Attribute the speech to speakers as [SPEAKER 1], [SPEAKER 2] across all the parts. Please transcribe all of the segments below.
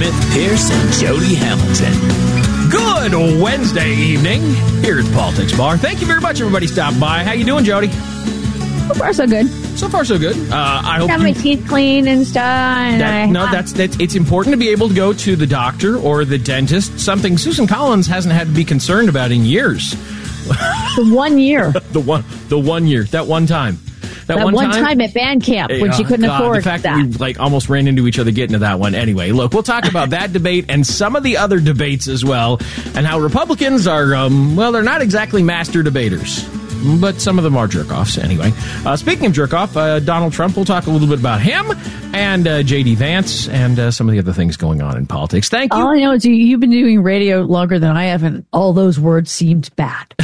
[SPEAKER 1] Smith, Pierce, and Jody Hamilton. Good Wednesday evening here at the Politics Bar. Thank you very much, everybody stopped by. How you doing, Jody?
[SPEAKER 2] So far, so good.
[SPEAKER 1] So far, so good. I hope
[SPEAKER 2] got my teeth clean and stuff.
[SPEAKER 1] That's it's important to be able to go to the doctor or the dentist. Something Susan Collins hasn't had to be concerned about in years.
[SPEAKER 2] The 1 year.
[SPEAKER 1] the one year. That one time.
[SPEAKER 2] That one time at band camp when she couldn't afford
[SPEAKER 1] the fact
[SPEAKER 2] that.
[SPEAKER 1] we almost ran into each other getting to that one. Anyway, look, we'll talk about that debate and some of the other debates as well, and how Republicans are, they're not exactly master debaters, but some of them are jerk-offs. Anyway, speaking of jerk-off, Donald Trump, we'll talk a little bit about him, and J.D. Vance, and some of the other things going on in politics. Thank you.
[SPEAKER 2] All I know is you've been doing radio longer than I have, and all those words seemed bad.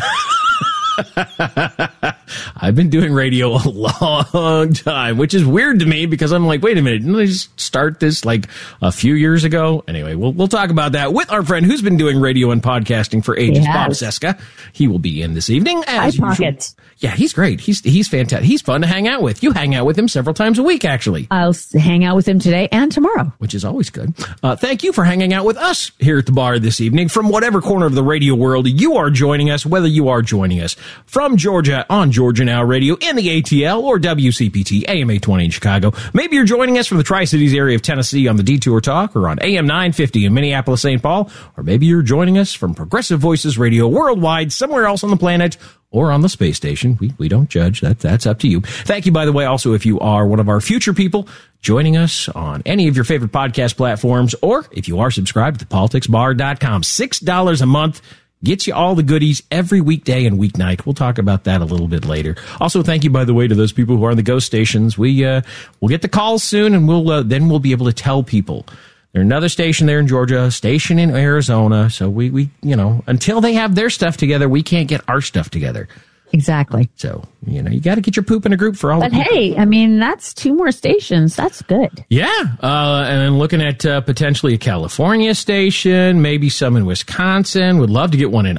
[SPEAKER 1] I've been doing radio a long time, which is weird to me because I'm like, wait a minute, didn't I just start this like a few years ago? Anyway, we'll talk about that with our friend who's been doing radio and podcasting for ages, Bob Cesca. He will be in this evening. As
[SPEAKER 2] usual. Pockets.
[SPEAKER 1] Yeah, he's great. He's fantastic. He's fun to hang out with. You hang out with him several times a week, actually.
[SPEAKER 2] I'll hang out with him today and tomorrow.
[SPEAKER 1] Which is always good. Thank you for hanging out with us here at the bar this evening. From whatever corner of the radio world you are joining us, whether you are joining us from Georgia on Georgia Now Radio in the ATL or WCPT AM 820 in Chicago. Maybe you're joining us from the Tri-Cities area of Tennessee on the Detour Talk or on AM 950 in Minneapolis, St. Paul. Or maybe you're joining us from Progressive Voices Radio worldwide, somewhere else on the planet, or on the space station. We don't judge. That's up to you. Thank you, by the way, also, if you are one of our future people joining us on any of your favorite podcast platforms, or if you are subscribed to thepoliticsbar.com. $6 a month gets you all the goodies every weekday and weeknight. We'll talk about that a little bit later. Also, thank you, by the way, to those people who are on the ghost stations. We'll get the calls soon, and we'll be able to tell people. There's another station there in Georgia, a station in Arizona. So we until they have their stuff together, we can't get our stuff together.
[SPEAKER 2] Exactly.
[SPEAKER 1] So, you got to get your poop in a group for all
[SPEAKER 2] But
[SPEAKER 1] the people.
[SPEAKER 2] hey, I mean, that's 2 more stations. That's good.
[SPEAKER 1] Yeah. And then looking at potentially a California station, maybe some in Wisconsin. Would love to get one in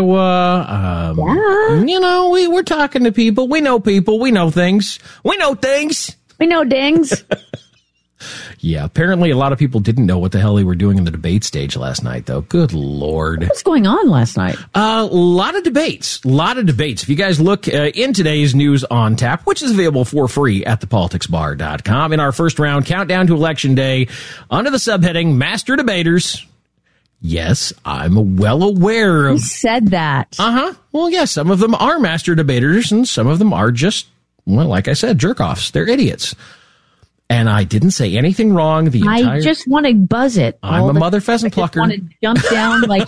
[SPEAKER 1] Iowa.
[SPEAKER 2] Yeah.
[SPEAKER 1] We're talking to people. We know people. We know things. We know things.
[SPEAKER 2] We know dings.
[SPEAKER 1] Yeah, apparently a lot of people didn't know what the hell they were doing in the debate stage last night, though. Good Lord.
[SPEAKER 2] What was going on last night?
[SPEAKER 1] A lot of debates. If you guys look in today's News on Tap, which is available for free at thepoliticsbar.com, in our first round countdown to Election Day, under the subheading Master Debaters. Yes, I'm well aware of...
[SPEAKER 2] Who said that?
[SPEAKER 1] Uh-huh. Well, yes, some of them are master debaters, and some of them are just, well, like I said, jerk-offs. They're idiots. And I didn't say anything wrong the entire...
[SPEAKER 2] I just want to buzz it.
[SPEAKER 1] I'm a mother pheasant plucker.
[SPEAKER 2] I just want to jump down like...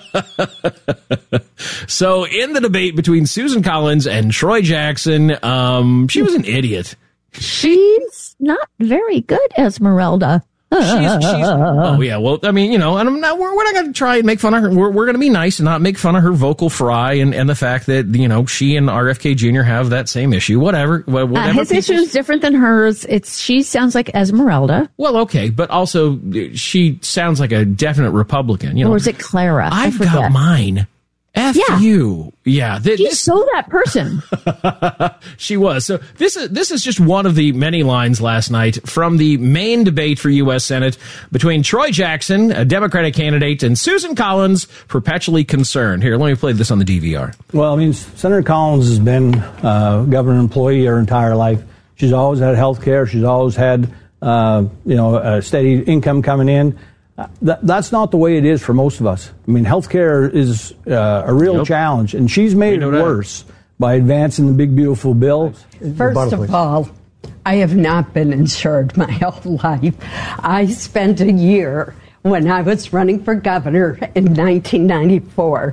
[SPEAKER 1] So in the debate between Susan Collins and Troy Jackson, she was an idiot.
[SPEAKER 2] She's not very good, Esmeralda.
[SPEAKER 1] Oh yeah, well, I mean, and we're not going to try and make fun of her. We're going to be nice and not make fun of her vocal fry and the fact that she and RFK Jr. have that same issue. Whatever
[SPEAKER 2] his issue is different than hers. She sounds like Esmeralda.
[SPEAKER 1] Well, okay, but also she sounds like a definite Republican.
[SPEAKER 2] Or is it Clara?
[SPEAKER 1] I've got mine. F you. Yeah.
[SPEAKER 2] She's so that person.
[SPEAKER 1] She was. So this is just one of the many lines last night from the main debate for U.S. Senate between Troy Jackson, a Democratic candidate, and Susan Collins, perpetually concerned. Here, let me play this on the DVR.
[SPEAKER 3] Well, I mean, Senator Collins has been a government employee her entire life. She's always had health care. She's always had, a steady income coming in. That's not the way it is for most of us. I mean, healthcare is a real challenge, and she's made it worse by advancing the big, beautiful bill.
[SPEAKER 4] First of all, I have not been insured my whole life. I spent a year when I was running for governor in 1994.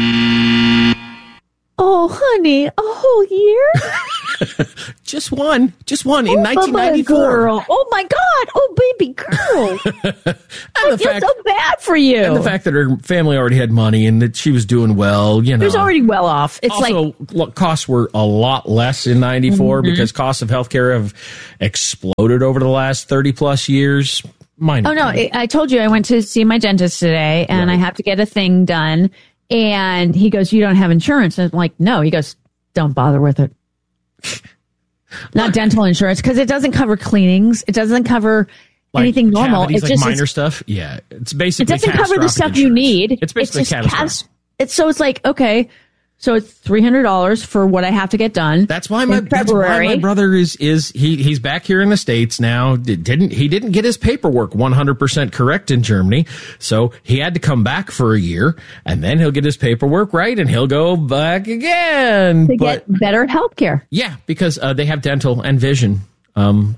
[SPEAKER 2] Oh, honey, a whole year?
[SPEAKER 1] Just one in 1994.
[SPEAKER 2] Girl. Oh my God! Oh, baby girl! I feel so bad for you.
[SPEAKER 1] And the fact that her family already had money and that she was doing well,
[SPEAKER 2] She was already well off. It's
[SPEAKER 1] also, costs were a lot less in 94 because costs of healthcare have exploded over the last 30 plus years.
[SPEAKER 2] I told you I went to see my dentist today, and I have to get a thing done. And he goes, "You don't have insurance?" And I'm like, "No." He goes, "Don't bother with it." Not dental insurance, because it doesn't cover cleanings. It doesn't cover anything normal.
[SPEAKER 1] Cavities,
[SPEAKER 2] It's
[SPEAKER 1] like
[SPEAKER 2] just
[SPEAKER 1] minor stuff. Yeah, it's basically
[SPEAKER 2] it doesn't cover the stuff you need.
[SPEAKER 1] It's basically catastrophic.
[SPEAKER 2] It's like, okay, so it's $300 for what I have to get done.
[SPEAKER 1] That's why my brother he's back here in the States now. He didn't get his paperwork 100% correct in Germany, so he had to come back for a year, and then he'll get his paperwork right, and he'll go back again
[SPEAKER 2] to get better health care.
[SPEAKER 1] Yeah, because they have dental and vision. I know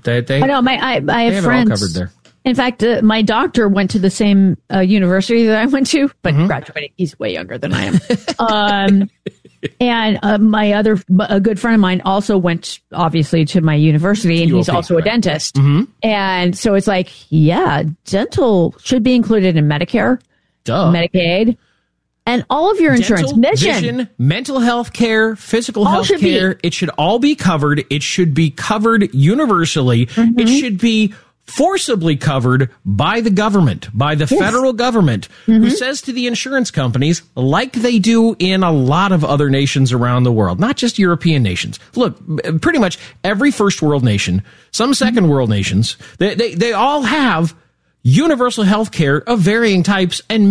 [SPEAKER 2] I have friends
[SPEAKER 1] it all covered there.
[SPEAKER 2] In fact, my doctor went to the same university that I went to, but graduated. He's way younger than I am. And a good friend of mine also went, obviously, to my university, and he's also a dentist. Mm-hmm. And so it's like, yeah, dental should be included in Medicare, Medicaid, and all of your insurance.
[SPEAKER 1] Vision, mental health care, physical health care. It should all be covered. It should be covered universally. Mm-hmm. It should be forcibly covered by the government, by the federal government, who says to the insurance companies, like they do in a lot of other nations around the world, not just European nations. Look, pretty much every first world nation, some second world nations, they all have universal health care of varying types, and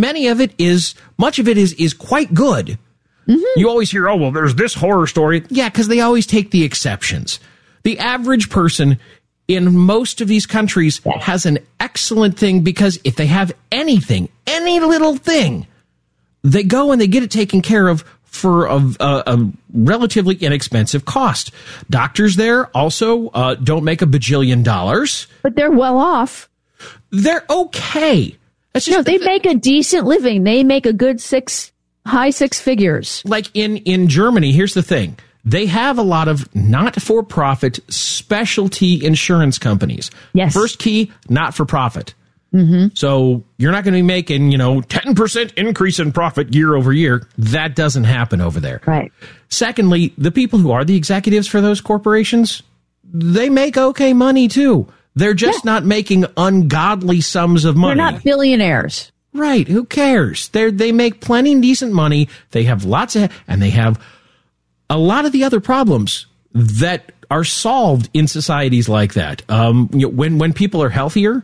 [SPEAKER 1] much of it is quite good. Mm-hmm. You always hear, oh, well, there's this horror story. Yeah, because they always take the exceptions. The average person in most of these countries has an excellent thing, because if they have anything, any little thing, they go and they get it taken care of for a relatively inexpensive cost. Doctors there also don't make a bajillion dollars.
[SPEAKER 2] But they're well off.
[SPEAKER 1] They're okay. That's just
[SPEAKER 2] they make a decent living. They make a good high six figures.
[SPEAKER 1] Like in Germany, here's the thing. They have a lot of not-for-profit specialty insurance companies.
[SPEAKER 2] Yes.
[SPEAKER 1] First key, not-for-profit. Mm-hmm. So you're not going to be making, 10% increase in profit year over year. That doesn't happen over there.
[SPEAKER 2] Right.
[SPEAKER 1] Secondly, the people who are the executives for those corporations, they make okay money too. They're just not making ungodly sums of money.
[SPEAKER 2] They're not billionaires.
[SPEAKER 1] Right. Who cares? They make plenty decent money. They have and they have a lot of the other problems that are solved in societies like that. When people are healthier,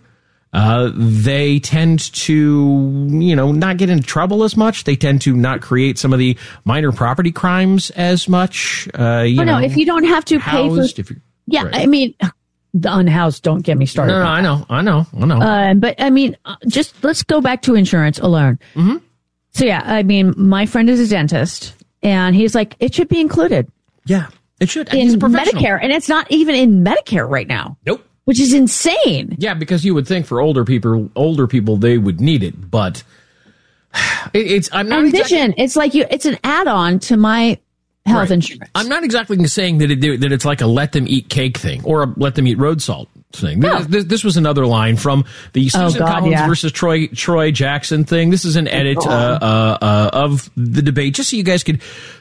[SPEAKER 1] they tend to, not get into trouble as much. They tend to not create some of the minor property crimes as much.
[SPEAKER 2] If you don't have to pay for...
[SPEAKER 1] Right.
[SPEAKER 2] I mean, the unhoused, don't get me started.
[SPEAKER 1] No, I know.
[SPEAKER 2] But I mean, just let's go back to insurance alone. Mm-hmm. So my friend is a dentist. And he's like, it should be included.
[SPEAKER 1] Yeah, it should. And
[SPEAKER 2] in Medicare. And it's not even in Medicare right now.
[SPEAKER 1] Nope.
[SPEAKER 2] Which is insane.
[SPEAKER 1] Yeah, because you would think for older people, they would need it. But I'm not
[SPEAKER 2] vision. It's like it's an add-on to my health insurance.
[SPEAKER 1] I'm not exactly saying that it's like a let them eat cake thing or a let them eat road salt thing. No. This was another line from the Susan Collins versus Troy Jackson thing. This is an edit of the debate, just so you guys could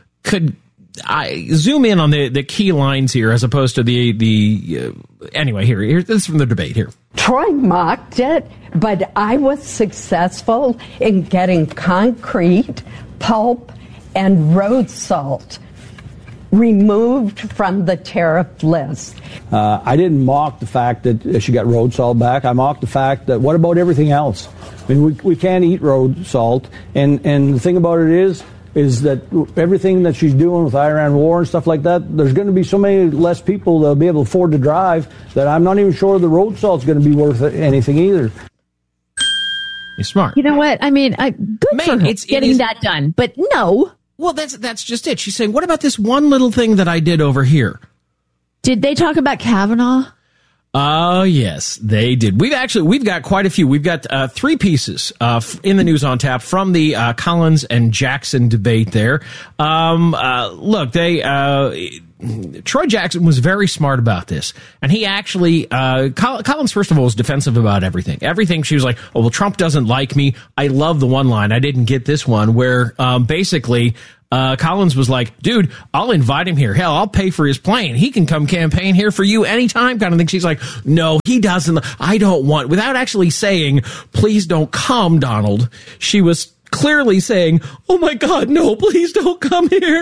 [SPEAKER 1] zoom in on the key lines here, as opposed to the anyway. Here, this is from the debate here.
[SPEAKER 4] Troy mocked it, but I was successful in getting concrete, pulp, and road salt removed from the tariff list.
[SPEAKER 3] I didn't mock the fact that she got road salt back. I mocked the fact that what about everything else? I mean, we can't eat road salt. And the thing about it is that everything that she's doing with Iran war and stuff like that, there's going to be so many less people that'll be able to afford to drive that I'm not even sure the road salt's going to be worth anything either.
[SPEAKER 1] You're smart.
[SPEAKER 2] You know what? I mean, good for her getting that done. But no.
[SPEAKER 1] Well, that's just it. She's saying, what about this one little thing that I did over here?
[SPEAKER 2] Did they talk about Kavanaugh?
[SPEAKER 1] Oh, yes, they did. We've got quite a few. We've got 3 pieces in the News on Tap from the Collins and Jackson debate there. Look, Troy Jackson was very smart about this. And he actually, Collins, first of all, was defensive about everything. Everything, she was like, oh, well, Trump doesn't like me. I love the one line. I didn't get this one where basically Collins was like, dude, I'll invite him here. Hell, I'll pay for his plane. He can come campaign here for you anytime kind of thing. She's like, no, he doesn't. I don't want, without actually saying, please don't come, Donald. She was clearly saying, oh my God, no, please don't come here.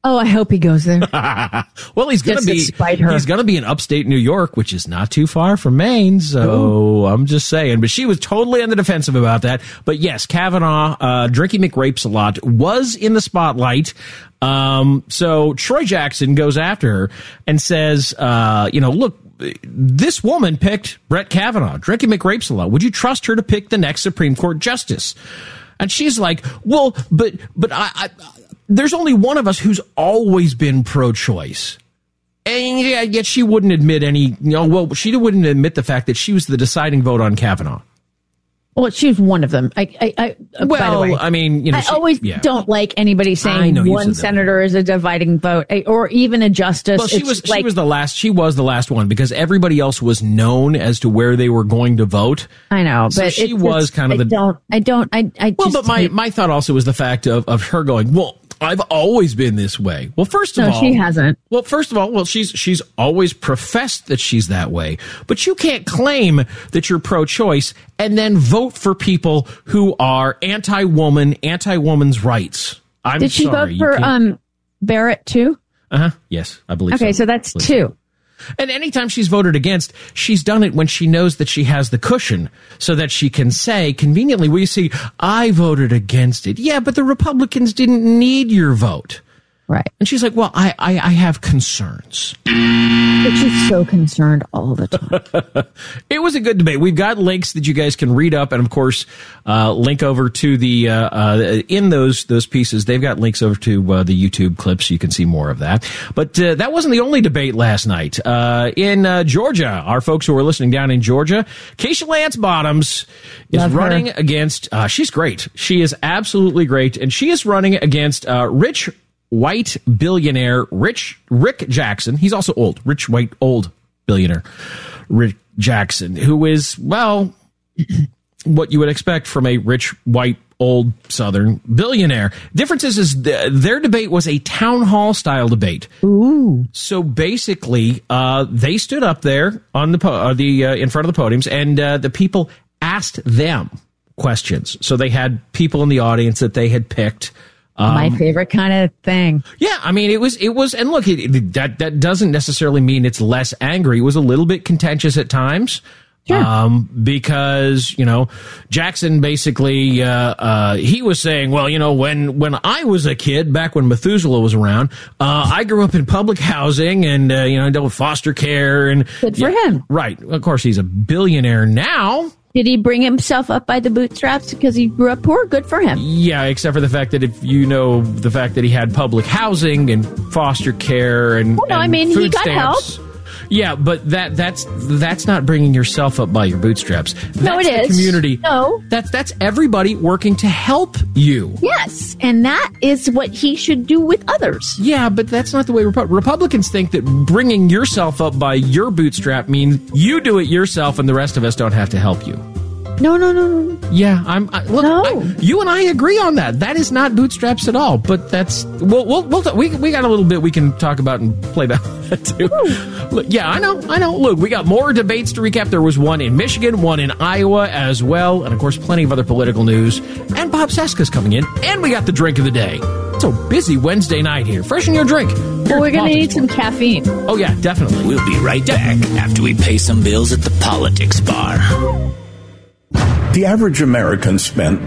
[SPEAKER 2] Oh, I hope he goes there.
[SPEAKER 1] Well, he's going to be.
[SPEAKER 2] Despite her.
[SPEAKER 1] He's going to be in upstate New York, which is not too far from Maine. So I'm just saying. But she was totally on the defensive about that. But yes, Kavanaugh, drinking McRapes a lot, was in the spotlight. So Troy Jackson goes after her and says, look, this woman picked Brett Kavanaugh, drinking McRapes a lot. Would you trust her to pick the next Supreme Court justice? And she's like, well, but I there's only one of us who's always been pro-choice. And yet she wouldn't admit she wouldn't admit the fact that she was the deciding vote on Kavanaugh.
[SPEAKER 2] Well, she's one of them. By the way,
[SPEAKER 1] I mean,
[SPEAKER 2] I always don't like anybody saying one senator is a dividing vote, or even a justice.
[SPEAKER 1] Well, she was the last. She was the last one because everybody else was known as to where they were going to vote.
[SPEAKER 2] I know,
[SPEAKER 1] so
[SPEAKER 2] but
[SPEAKER 1] she was kind of
[SPEAKER 2] my
[SPEAKER 1] thought also was the fact of her going, well, I've always been this way. Well, first of all,
[SPEAKER 2] she hasn't.
[SPEAKER 1] Well, first of all, she's always professed that she's that way. But you can't claim that you're pro-choice and then vote for people who are anti-woman's rights.
[SPEAKER 2] Did she vote for Barrett too?
[SPEAKER 1] Yes, I believe so.
[SPEAKER 2] Okay, so that's two.
[SPEAKER 1] And anytime she's voted against, she's done it when she knows that she has the cushion so that she can say conveniently, well, you see, I voted against it. Yeah, but the Republicans didn't need your vote.
[SPEAKER 2] Right.
[SPEAKER 1] And she's like, well, I have concerns.
[SPEAKER 2] But she's so concerned all the time.
[SPEAKER 1] It was a good debate. We've got links that you guys can read up and, of course, link over to the in those pieces. They've got links over to the YouTube clips so you can see more of that. But that wasn't the only debate last night. In Georgia, our folks who are listening down in Georgia, Keisha Lance Bottoms is running against, she's great. She is absolutely great. And she is running against rich white billionaire Rick Jackson. He's also old. Rich white old billionaire Rick Jackson, who is, well, what you would expect from a rich white old Southern billionaire. Difference is their debate was a town hall style debate.
[SPEAKER 2] Ooh.
[SPEAKER 1] So basically, they stood up there on the in front of the podiums, and the people asked them questions. So they had people in the audience that they had picked.
[SPEAKER 2] My favorite kind of thing.
[SPEAKER 1] Yeah, I mean, it was, and look, that doesn't necessarily mean it's less angry. It was a little bit contentious at times.
[SPEAKER 2] Sure.
[SPEAKER 1] Because, Jackson basically, he was saying, well, when I was a kid, back when Methuselah was around, I grew up in public housing and, dealt with foster care and.
[SPEAKER 2] Good for him.
[SPEAKER 1] Right. Of course, he's a billionaire now.
[SPEAKER 2] Did he bring himself up by the bootstraps because he grew up poor? Good for him.
[SPEAKER 1] Yeah, except for the fact that if you know the fact that he had public housing and foster care and
[SPEAKER 2] he got
[SPEAKER 1] stamps. Help. Yeah, but that's not bringing yourself up by your bootstraps.
[SPEAKER 2] No, it is.
[SPEAKER 1] Community.
[SPEAKER 2] No,
[SPEAKER 1] that's everybody working to help you.
[SPEAKER 2] Yes, and that is what he should do with others.
[SPEAKER 1] Yeah, but that's not the way Republicans think that bringing yourself up by your bootstrap means you do it yourself and the rest of us don't have to help you.
[SPEAKER 2] No.
[SPEAKER 1] Yeah, you and I agree on that. That is not bootstraps at all. But that's we got a little bit we can talk about and play about that too. Look, yeah, I know. Look, we got more debates to recap. There was one in Michigan, one in Iowa as well, and of course, plenty of other political news. And Bob Cesca's coming in, and we got the drink of the day. It's a busy Wednesday night here. Freshen your drink.
[SPEAKER 2] Well, we're going to need some caffeine.
[SPEAKER 1] Oh yeah, definitely.
[SPEAKER 5] We'll be right back after we pay some bills at the politics bar.
[SPEAKER 6] The average American spent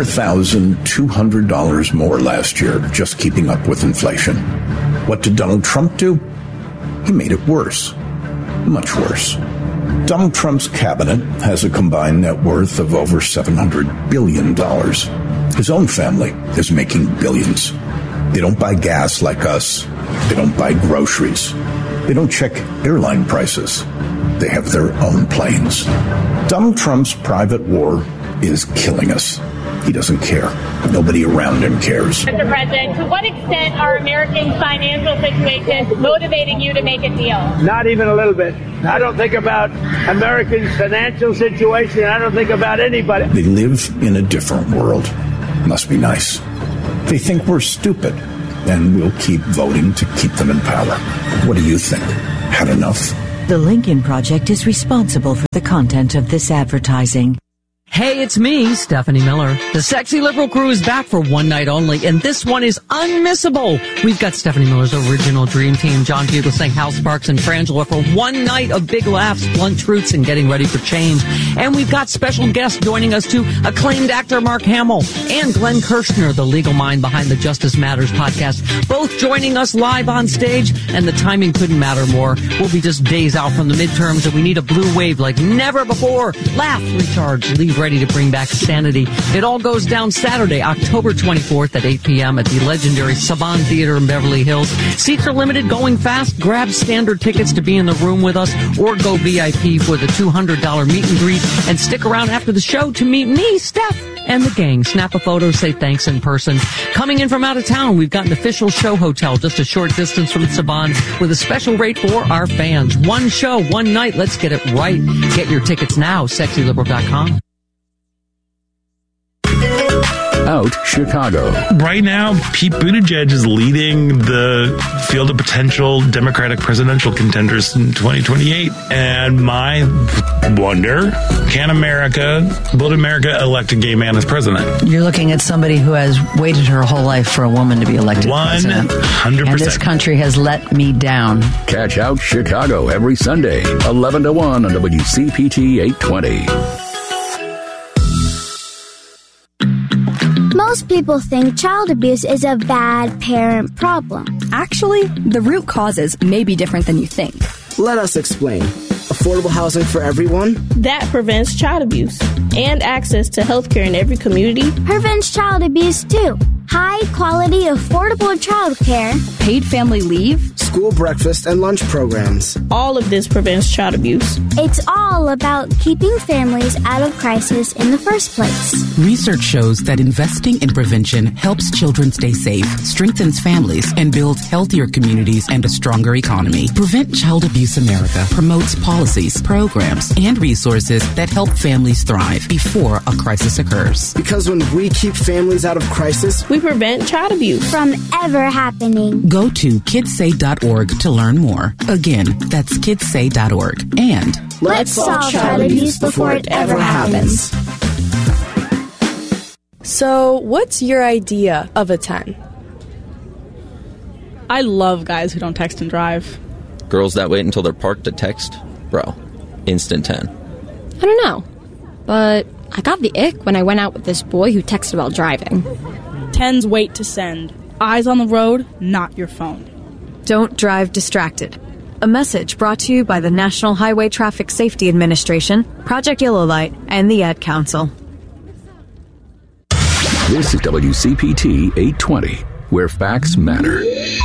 [SPEAKER 6] $4,200 more last year just keeping up with inflation. What did Donald Trump do? He made it worse. Much worse. Donald Trump's cabinet has a combined net worth of over $700 billion. His own family is making billions. They don't buy gas like us. They don't buy groceries. They don't check airline prices. They have their own planes. Donald Trump's private war is killing us. He doesn't care. Nobody around him cares.
[SPEAKER 7] Mr. President, to what extent are Americans' financial situations motivating you to make a deal?
[SPEAKER 8] Not even a little bit. I don't think about Americans' financial situation. I don't think about anybody.
[SPEAKER 6] They live in a different world. Must be nice. They think we're stupid, and we'll keep voting to keep them in power. What do you think? Had enough?
[SPEAKER 9] The Lincoln Project is responsible for the content of this advertising. Hey, it's me, Stephanie Miller. The Sexy Liberal Crew is back for one night only, and this one is unmissable. We've got Stephanie Miller's original dream team, John Fugelsang, Hal Sparks, and Frangela for one night of big laughs, blunt truths, and getting ready for change. And we've got special guests joining us too, acclaimed actor Mark Hamill and Glenn Kirshner, the legal mind behind the Justice Matters podcast, both joining us live on stage, and the timing couldn't matter more. We'll be just days out from the midterms, and we need a blue wave like never before. Laugh, recharge, leave ready to bring back sanity. It all goes down Saturday, October 24th at 8 p.m. at the legendary Saban Theater in Beverly Hills. Seats are limited, going fast. Grab standard tickets to be in the room with us, or go VIP for the $200 meet and greet, and stick around after the show to meet me, Steph, and the gang. Snap a photo, say thanks in person. Coming in from out of town, we've got an official show hotel just a short distance from Saban with a special rate for our fans. One show, one night. Let's get it right. Get your tickets now, sexyliberal.com.
[SPEAKER 10] Out Chicago.
[SPEAKER 11] Right now, Pete Buttigieg is leading the field of potential Democratic presidential contenders in 2028. And my wonder, will America elect a gay man as president?
[SPEAKER 12] You're looking at somebody who has waited her whole life for a woman to be elected president.
[SPEAKER 11] 100%.
[SPEAKER 12] And this country has let me down.
[SPEAKER 10] Catch Out Chicago every Sunday, 11 to 1 on WCPT 820.
[SPEAKER 13] Most people think child abuse is a bad parent problem.
[SPEAKER 14] Actually, the root causes may be different than you think.
[SPEAKER 15] Let us explain. Affordable housing for everyone?
[SPEAKER 16] That prevents child abuse and access to health care in every community.
[SPEAKER 13] Prevents child abuse too. High quality, affordable child care.
[SPEAKER 14] Paid family leave.
[SPEAKER 15] School breakfast and lunch programs.
[SPEAKER 16] All of this prevents child abuse.
[SPEAKER 13] It's all about keeping families out of crisis in the first place.
[SPEAKER 17] Research shows that investing in prevention helps children stay safe, strengthens families, and builds healthier communities and a stronger economy. Prevent Child Abuse America promotes policies, programs, and resources that help families thrive before a crisis occurs.
[SPEAKER 15] Because when we keep families out of crisis,
[SPEAKER 16] we prevent child abuse
[SPEAKER 13] from ever happening.
[SPEAKER 17] Go to kidssay.org to learn more. Again, that's kidssay.org. And
[SPEAKER 13] let's solve child abuse before it ever happens.
[SPEAKER 18] So, what's your idea of a 10?
[SPEAKER 19] I love guys who don't text and drive.
[SPEAKER 20] Girls that wait until they're parked to text? Bro, instant 10.
[SPEAKER 21] I don't know, but I got the ick when I went out with this boy who texted while driving.
[SPEAKER 19] 10s wait to send. Eyes on the road, not your phone.
[SPEAKER 22] Don't drive distracted. A message brought to you by the National Highway Traffic Safety Administration, Project Yellow Light, and the Ad Council.
[SPEAKER 10] This is WCPT 820, where facts matter.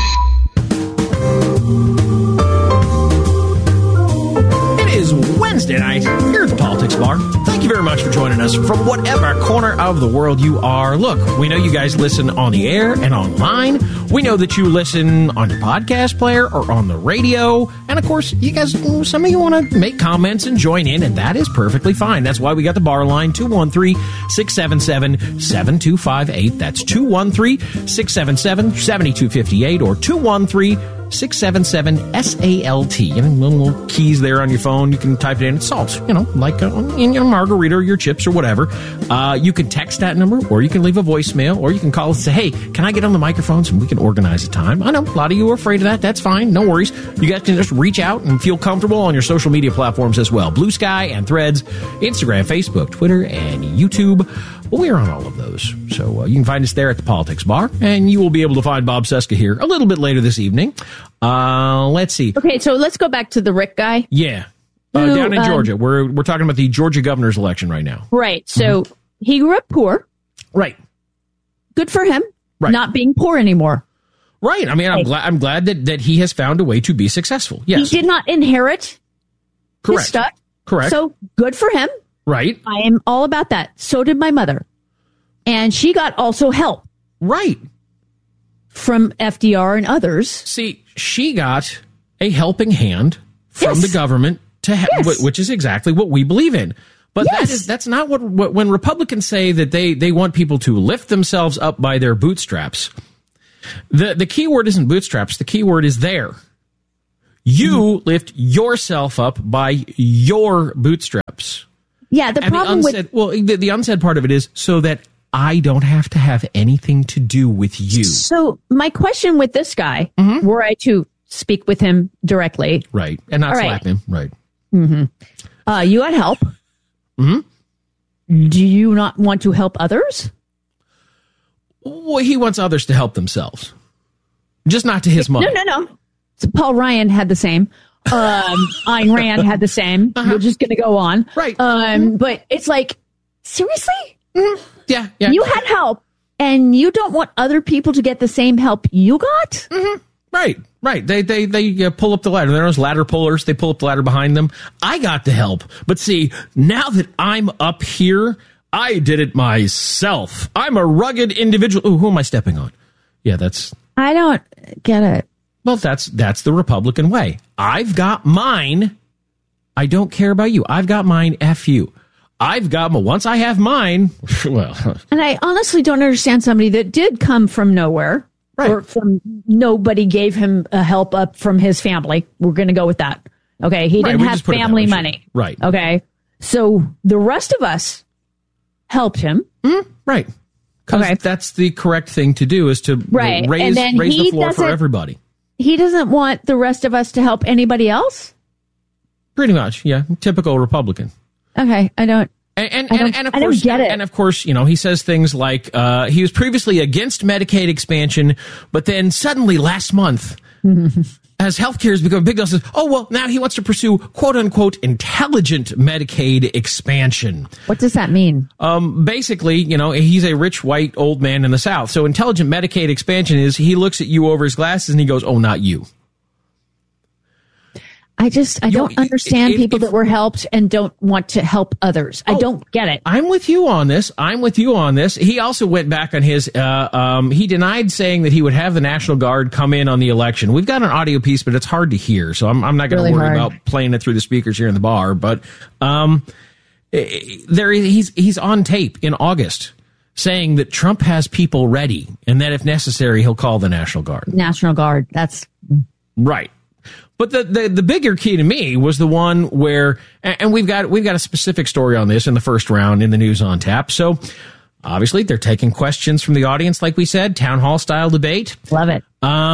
[SPEAKER 1] It is Wednesday night here at the Politics Bar. Thank you very much for joining us from whatever corner of the world you are. Look, we know you guys listen on the air and online. We know that you listen on your podcast player or on the radio. And of course, you guys, some of you want to make comments and join in, and that is perfectly fine. That's why we got the bar line, 213-677-7258. That's 213-677-7258 or 213-677-SALT. And little keys there on your phone. You can type it in. It's salt, like in your margarita or your chips or whatever. You can text that number, or you can leave a voicemail, or you can call and say, hey, can I get on the microphones and we can organize a time? I know a lot of you are afraid of that. That's fine. No worries. You guys can just reach out and feel comfortable on your social media platforms as well. Blue Sky and Threads, Instagram, Facebook, Twitter, and YouTube. Well, we are on all of those. So you can find us there at the Politics Bar, and you will be able to find Bob Cesca here a little bit later this evening. Let's see.
[SPEAKER 2] Okay, so let's go back to the Rick guy.
[SPEAKER 1] Yeah. Down in Georgia. We're talking about the Georgia governor's election right now.
[SPEAKER 2] Right. So he grew up poor.
[SPEAKER 1] Right.
[SPEAKER 2] Good for him. Right. Not being poor anymore.
[SPEAKER 1] Right. I mean, I'm glad that he has found a way to be successful. Yes.
[SPEAKER 2] He did not inherit his stuff.
[SPEAKER 1] Correct.
[SPEAKER 2] So good for him.
[SPEAKER 1] Right.
[SPEAKER 2] I am all about that. So did my mother. And she got also help.
[SPEAKER 1] Right.
[SPEAKER 2] From FDR and others.
[SPEAKER 1] See, she got a helping hand from the government to which is exactly what we believe in. But that's not what when Republicans say that they want people to lift themselves up by their bootstraps. The key word isn't bootstraps. The key word is there. You lift yourself up by your bootstraps.
[SPEAKER 2] Yeah, the problem
[SPEAKER 1] the unsaid part of it is so that I don't have to have anything to do with you.
[SPEAKER 2] So my question with this guy, were I to speak with him directly.
[SPEAKER 1] Right. And not slap him. Right.
[SPEAKER 2] Mm-hmm. You had help.
[SPEAKER 1] Mm-hmm.
[SPEAKER 2] Do you not want to help others?
[SPEAKER 1] Well, he wants others to help themselves. Just not to his money.
[SPEAKER 2] No. So Paul Ryan had the same. Ayn Rand had the same. We're just going to go on.
[SPEAKER 1] Right.
[SPEAKER 2] But it's like, seriously?
[SPEAKER 1] Mm-hmm. Yeah.
[SPEAKER 2] You had help, and you don't want other people to get the same help you got?
[SPEAKER 1] Mm-hmm. Right. They pull up the ladder. There are those ladder pullers. They pull up the ladder behind them. I got the help. But see, now that I'm up here, I did it myself. I'm a rugged individual. Ooh, who am I stepping on? Yeah,
[SPEAKER 2] I don't get it.
[SPEAKER 1] Well, that's the Republican way. I've got mine. I don't care about you. I've got mine. F you. I've got once I have mine, well.
[SPEAKER 2] And I honestly don't understand somebody that did come from nowhere.
[SPEAKER 1] Right.
[SPEAKER 2] Or from nobody gave him a help up from his family. We're going to go with that. Okay. He didn't have family money.
[SPEAKER 1] Right.
[SPEAKER 2] Okay. So the rest of us helped him.
[SPEAKER 1] Right. Because that's the correct thing to do, is to raise the floor for everybody.
[SPEAKER 2] He doesn't want the rest of us to help anybody else?
[SPEAKER 1] Pretty much. Yeah. Typical Republican.
[SPEAKER 2] Okay. I don't get it.
[SPEAKER 1] And of course, he says things like he was previously against Medicaid expansion, but then suddenly last month, as healthcare has become a big deal, says, oh, well, now he wants to pursue quote unquote intelligent Medicaid expansion.
[SPEAKER 2] What does that mean?
[SPEAKER 1] Basically, he's a rich white old man in the South. So intelligent Medicaid expansion is he looks at you over his glasses and he goes, oh, not you.
[SPEAKER 2] I don't understand people that were helped and don't want to help others. I don't get it.
[SPEAKER 1] I'm with you on this. He also went back on his, he denied saying that he would have the National Guard come in on the election. We've got an audio piece, but it's hard to hear. So I'm not going to worry about playing it through the speakers here in the bar. But he's on tape in August saying that Trump has people ready and that if necessary, he'll call the National Guard.
[SPEAKER 2] National Guard. That's
[SPEAKER 1] right. But the bigger key to me was the one where, and we've got a specific story on this in the first round in the News on Tap. So obviously they're taking questions from the audience, like we said, town hall style debate.
[SPEAKER 2] Love it.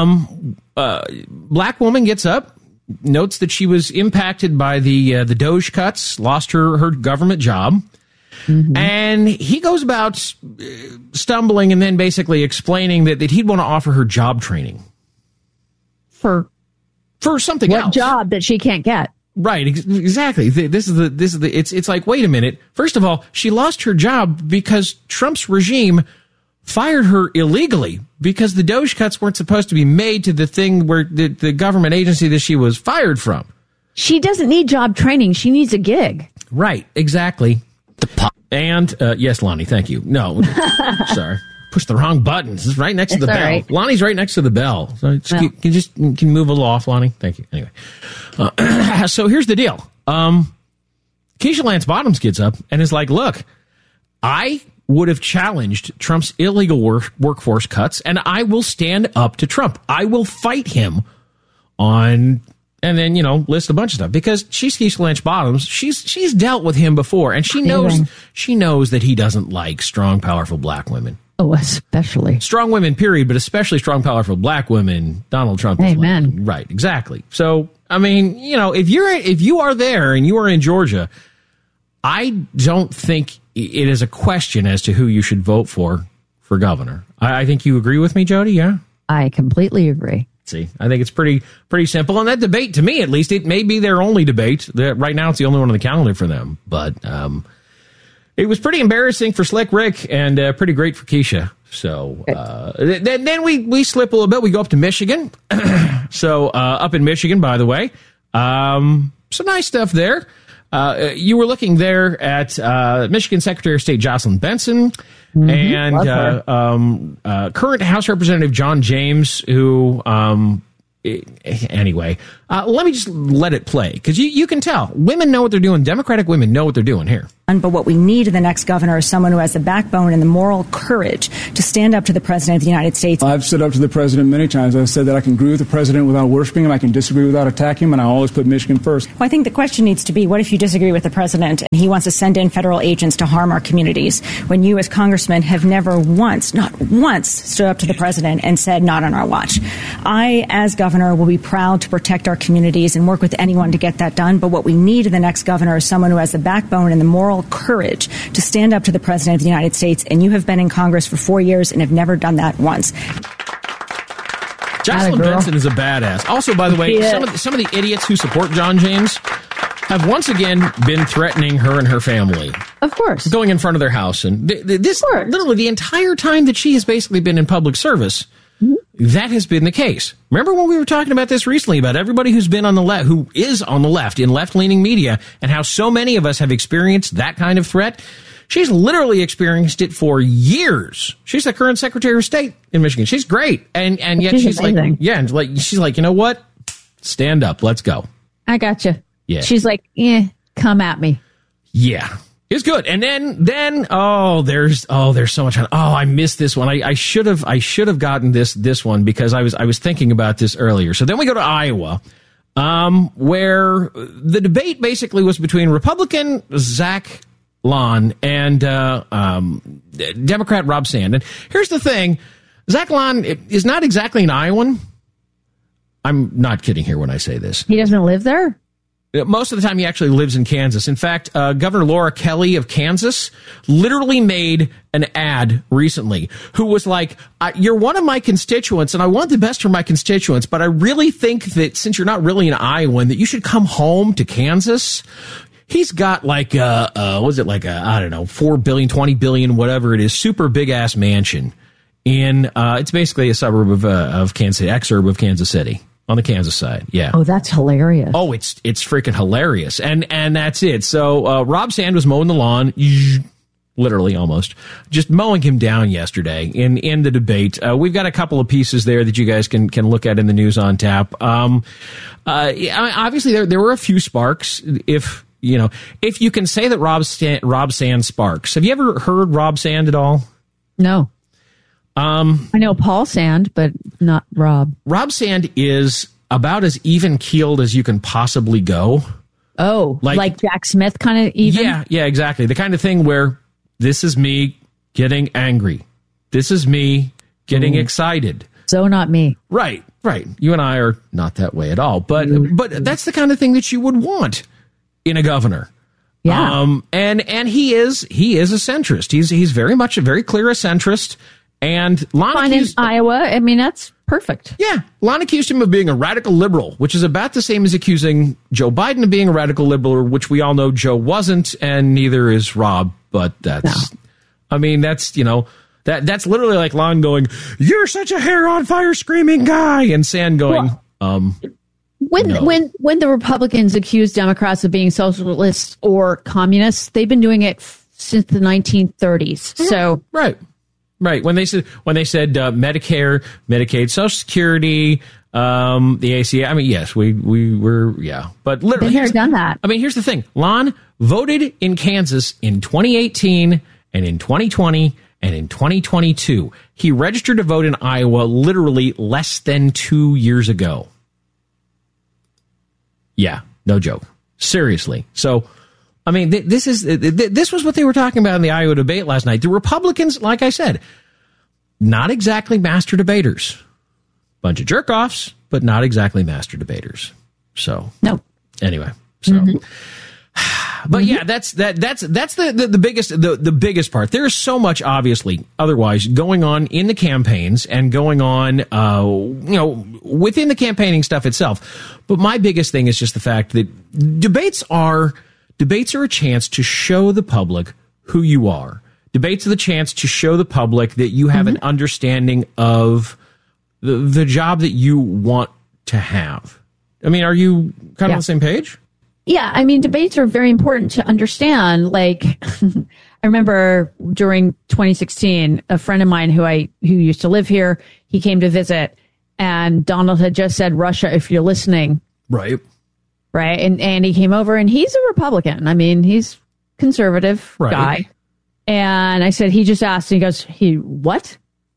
[SPEAKER 1] Black woman gets up, notes that she was impacted by the Doge cuts, lost her government job. Mm-hmm. And he goes about stumbling and then basically explaining that he'd want to offer her job training. For something else.
[SPEAKER 2] What job that she can't get.
[SPEAKER 1] Right, exactly. It's like, wait a minute. First of all, she lost her job because Trump's regime fired her illegally because the Doge cuts weren't supposed to be made to the thing where the government agency that she was fired from.
[SPEAKER 2] She doesn't need job training. She needs a gig.
[SPEAKER 1] Right, exactly. And, yes, Lonnie, thank you. No, sorry. Push the wrong buttons. It's right next to the bell. Right. Lonnie's right next to the bell. So can you move a little off, Lonnie? Thank you. Anyway, so here's the deal. Keisha Lance Bottoms gets up and is like, look, I would have challenged Trump's illegal workforce cuts, and I will stand up to Trump. I will fight him on, and then, list a bunch of stuff, because she's Keisha Lance Bottoms. She's dealt with him before, and she knows that he doesn't like strong, powerful black women.
[SPEAKER 2] Oh, especially
[SPEAKER 1] strong women, period, but especially strong, powerful black women. Donald Trump.
[SPEAKER 2] Amen.
[SPEAKER 1] Right, exactly. So, I mean, if you are there and you are in Georgia, I don't think it is a question as to who you should vote for governor. I think you agree with me, Jody. Yeah,
[SPEAKER 2] I completely agree.
[SPEAKER 1] See, I think it's pretty simple. And that debate, to me at least, it may be their only debate. Right now, it's the only one on the calendar for them, but. It was pretty embarrassing for Slick Rick and pretty great for Keisha. So then we slip a little bit. We go up to Michigan. So up in Michigan, by the way, some nice stuff there. You were looking there at Michigan Secretary of State Jocelyn Benson and current House Representative John James, who anyway, Let me just let it play, because you can tell. Women know what they're doing. Democratic women know what they're doing here.
[SPEAKER 3] But what we need in the next governor is someone who has the backbone and the moral courage to stand up to the president of the United States.
[SPEAKER 4] I've stood up to the president many times. I've said that I can agree with the president without worshiping him. I can disagree without attacking him, and I always put Michigan first.
[SPEAKER 3] Well, I think the question needs to be, what if you disagree with the president and he wants to send in federal agents to harm our communities, when you as congressmen have never once, not once, stood up to the president and said, not on our watch. I, as governor, will be proud to protect our communities and work with anyone to get that done. But what we need in the next governor is someone who has the backbone and the moral courage to stand up to the president of the United States. And you have been in Congress for 4 years and have never done that once.
[SPEAKER 1] Jocelyn Benson is a badass. Also, by the way, some of the idiots who support John James have once again been threatening her and her family.
[SPEAKER 2] Of course.
[SPEAKER 1] Going in front of their house. And this, literally, the entire time that she has basically been in public service, that has been the case. Remember when we were talking about this recently, about everybody who's been on the left, who is on the left, in left-leaning media, and how so many of us have experienced that kind of threat? She's literally experienced it for years. She's the current Secretary of State in Michigan. She's great. And yet she's like, she's like, you know what? Stand up. Let's go.
[SPEAKER 2] I gotcha.
[SPEAKER 1] Yeah.
[SPEAKER 2] She's like, come at me.
[SPEAKER 1] Yeah. It's good. And then there's so much. I missed this one. I should have gotten this one, because I was thinking about this earlier. So then we go to Iowa, where the debate basically was between Republican Zach Lahn and Democrat Rob Sand. And here's the thing. Zach Lahn is not exactly an Iowan. I'm not kidding here when I say this.
[SPEAKER 2] He doesn't live there?
[SPEAKER 1] Most of the time, he actually lives in Kansas. In fact, Governor Laura Kelly of Kansas literally made an ad recently who was like, you're one of my constituents, and I want the best for my constituents, but I really think that since you're not really an Iowan, that you should come home to Kansas. He's got like I don't know, $4 billion, $20 billion, whatever it is, super big-ass mansion in, it's basically a suburb of Kansas City, exurb of Kansas City. On the Kansas side, yeah.
[SPEAKER 2] Oh, that's hilarious.
[SPEAKER 1] Oh, it's freaking hilarious. And that's it. So Rob Sand was mowing the lawn, literally almost, just mowing him down yesterday in the debate. We've got a couple of pieces there that you guys can look at in the news on tap. Obviously, there were a few sparks. If you can say that Rob Sand sparks. Have you ever heard Rob Sand at all?
[SPEAKER 2] No. I know Paul Sand, but not Rob.
[SPEAKER 1] Rob Sand is about as even-keeled as you can possibly go.
[SPEAKER 2] Oh, like Jack Smith kind of even?
[SPEAKER 1] Yeah, exactly. The kind of thing where this is me getting angry. This is me getting excited.
[SPEAKER 2] So not me.
[SPEAKER 1] Right. You and I are not that way at all. But that's the kind of thing that you would want in a governor.
[SPEAKER 2] Yeah.
[SPEAKER 1] And he is a centrist. He's very much a very clear a centrist. And Lon
[SPEAKER 2] in Iowa, I mean, that's perfect.
[SPEAKER 1] Yeah. Lon accused him of being a radical liberal, which is about the same as accusing Joe Biden of being a radical liberal, which we all know Joe wasn't, and neither is Rob. But that's literally like Lon going, "You're such a hair on fire screaming guy," and Sand going,
[SPEAKER 2] When the Republicans accuse Democrats of being socialists or communists, they've been doing it since the 1930s. So
[SPEAKER 1] Right. When they said Medicare, Medicaid, Social Security, the ACA. I mean, yes, we were, yeah. But literally,
[SPEAKER 2] here's done that.
[SPEAKER 1] I mean, here's the thing. Lon voted in Kansas in 2018 and in 2020 and in 2022. He registered to vote in Iowa literally less than 2 years ago. Yeah, no joke. Seriously. So, I mean, this was what they were talking about in the Iowa debate last night. The Republicans, like I said, not exactly master debaters. Bunch of jerk-offs, but not exactly master debaters. So,
[SPEAKER 2] no.
[SPEAKER 1] Anyway, so. But yeah, that's the biggest part. There is so much, obviously, otherwise going on in the campaigns and going on, within the campaigning stuff itself. But my biggest thing is just the fact that debates are a chance to show the public who you are. Debates are the chance to show the public that you have an understanding of the job that you want to have. I mean, are you kind of on the same page?
[SPEAKER 2] Yeah, I mean, debates are very important to understand. Like, I remember during 2016, a friend of mine who used to live here, he came to visit, and Donald had just said, "Russia, if you're listening,
[SPEAKER 1] Right.
[SPEAKER 2] Right. And he came over, and he's a Republican. I mean, he's conservative guy. And I said, he just asked, and he goes, what?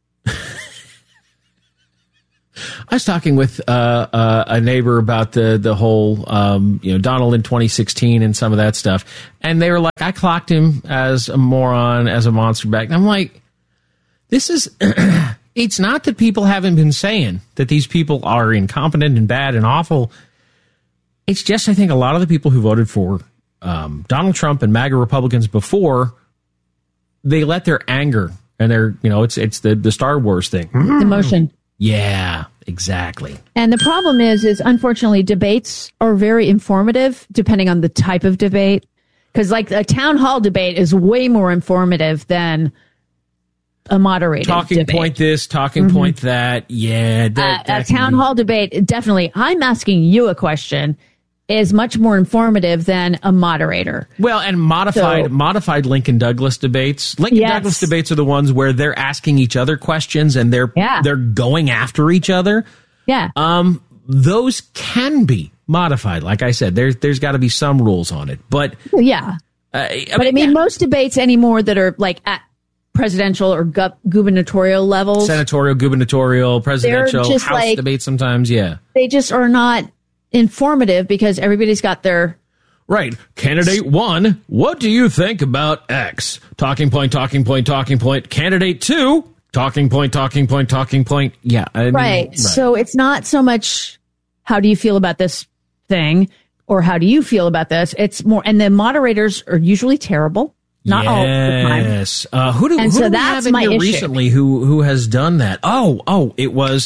[SPEAKER 1] I was talking with a neighbor about the whole, Donald in 2016 and some of that stuff. And they were like, I clocked him as a moron, as a monster back. And I'm like, this is, it's not that people haven't been saying that these people are incompetent and bad and awful. It's just, I think a lot of the people who voted for Donald Trump and MAGA Republicans before, they let their anger and their, it's the Star Wars thing.
[SPEAKER 2] Emotion.
[SPEAKER 1] Yeah, exactly.
[SPEAKER 2] And the problem is unfortunately debates are very informative depending on the type of debate. Because like a town hall debate is way more informative than a moderated
[SPEAKER 1] talking
[SPEAKER 2] debate.
[SPEAKER 1] Point this, talking point that. Yeah.
[SPEAKER 2] A town hall debate, definitely. I'm asking you a question is much more informative than a moderator.
[SPEAKER 1] Well, and modified Lincoln Douglas debates. Douglas debates are the ones where they're asking each other questions and they're going after each other.
[SPEAKER 2] Yeah.
[SPEAKER 1] Those can be modified. Like I said, there's got to be some rules on it. But
[SPEAKER 2] yeah. I mean, most debates anymore that are like at presidential or gubernatorial levels,
[SPEAKER 1] senatorial, gubernatorial, presidential, House debates sometimes,
[SPEAKER 2] they just are not informative because everybody's got their
[SPEAKER 1] right. Candidate 1, what do you think about X? Talking point. Candidate 2, talking point. Yeah.
[SPEAKER 2] Right. So it's not so much how do you feel about this thing or how do you feel about this? It's more, and the moderators are usually terrible. Not all the time.
[SPEAKER 1] Yes. Who do we have in here recently who has done that? Oh, it was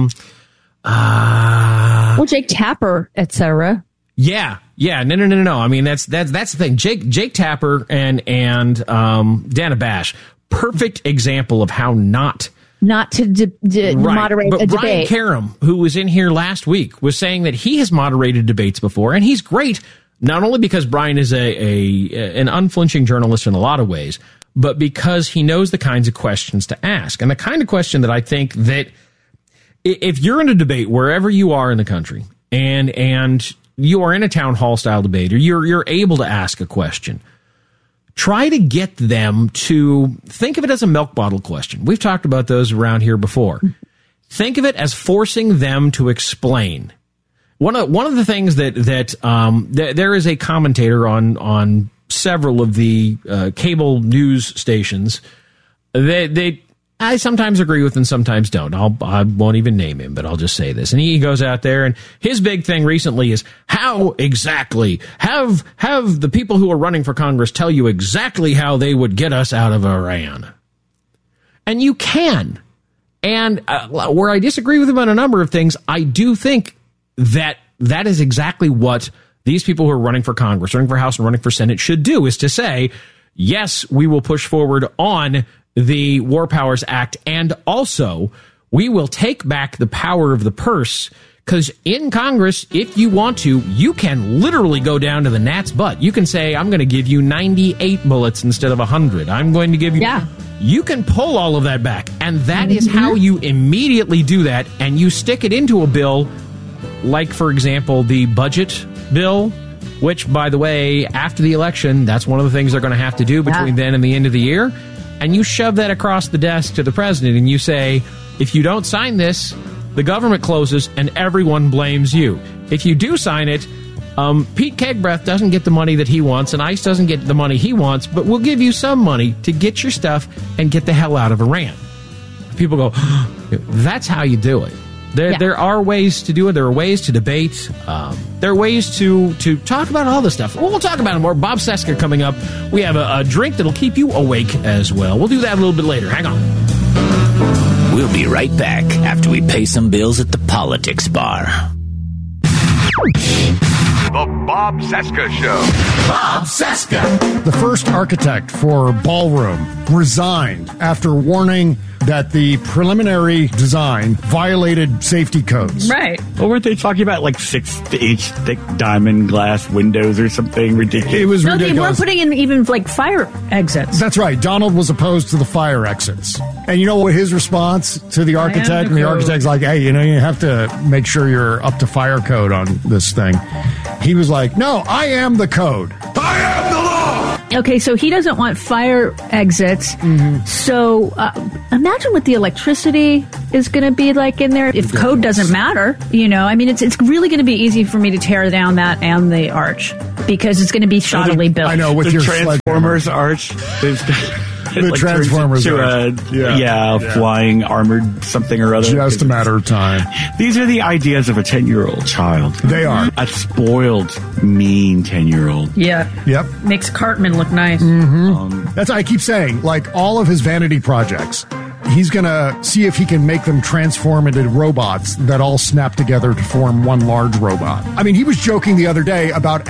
[SPEAKER 2] well, Jake Tapper, etc.
[SPEAKER 1] Yeah. No. I mean, that's the thing. Jake Tapper and Dana Bash, perfect example of how not to moderate a debate. Brian Karam, who was in here last week, was saying that he has moderated debates before, and he's great. Not only because Brian is an unflinching journalist in a lot of ways, but because he knows the kinds of questions to ask, and the kind of question that I think that if you're in a debate wherever you are in the country and you are in a town hall style debate or you're able to ask a question, try to get them to think of it as a milk bottle question. We've talked about those around here before. Think of it as forcing them to explain. One of the things that there is a commentator on several of the cable news stations that I sometimes agree with and sometimes don't. I won't even name him, but I'll just say this. And he goes out there, and his big thing recently is how exactly have the people who are running for Congress tell you exactly how they would get us out of Iran. And you can. And where I disagree with him on a number of things, I do think that is exactly what these people who are running for Congress, running for House and running for Senate should do, is to say, yes, we will push forward on the War Powers Act, and also we will take back the power of the purse, because in Congress, if you want to, you can literally go down to the gnat's butt. You can say, I'm going to give you 98 bullets instead of 100. I'm going to give you... Yeah. You can pull all of that back, and that is how you immediately do that, and you stick it into a bill, like, for example, the budget bill, which, by the way, after the election, that's one of the things they're going to have to do between then and the end of the year. And you shove that across the desk to the president and you say, if you don't sign this, the government closes and everyone blames you. If you do sign it, Pete Kegbreath doesn't get the money that he wants and ICE doesn't get the money he wants, but we'll give you some money to get your stuff and get the hell out of Iran. People go, that's how you do it. There are ways to do it. There are ways to debate. There are ways to talk about all this stuff. We'll talk about it more. Bob Cesca coming up. We have a drink that'll keep you awake as well. We'll do that a little bit later. Hang on.
[SPEAKER 5] We'll be right back after we pay some bills at the Politics Bar. The Bob Cesca Show.
[SPEAKER 7] Bob Cesca. The first architect for Ballroom resigned after warning that the preliminary design violated safety codes.
[SPEAKER 2] Right.
[SPEAKER 23] Or weren't they talking about like 6-inch thick diamond glass windows or something ridiculous?
[SPEAKER 7] It was ridiculous.
[SPEAKER 2] They weren't putting in even like fire exits.
[SPEAKER 7] That's right. Donald was opposed to the fire exits. And you know what his response to the architect? And the architect's like, hey, you have to make sure you're up to fire code on this thing. He was like, no, I am the code. I am the law.
[SPEAKER 2] Okay, so he doesn't want fire exits.
[SPEAKER 7] Mm-hmm.
[SPEAKER 2] So imagine what the electricity is going to be like in there if code doesn't matter. I mean, it's really going to be easy for me to tear down that and the arch because it's going to be shoddily built.
[SPEAKER 7] I know, with
[SPEAKER 23] the
[SPEAKER 7] your
[SPEAKER 23] Transformers arch.
[SPEAKER 7] The
[SPEAKER 23] like
[SPEAKER 7] Transformers
[SPEAKER 23] to flying armored something or other.
[SPEAKER 7] Just a matter of time.
[SPEAKER 23] These are the ideas of a 10-year-old child.
[SPEAKER 7] They are.
[SPEAKER 23] A spoiled, mean 10-year-old.
[SPEAKER 2] Yeah.
[SPEAKER 7] Yep.
[SPEAKER 2] Makes Cartman look nice.
[SPEAKER 7] Mm-hmm. That's what I keep saying. Like all of his vanity projects, he's going to see if he can make them transform into robots that all snap together to form one large robot. I mean, he was joking the other day about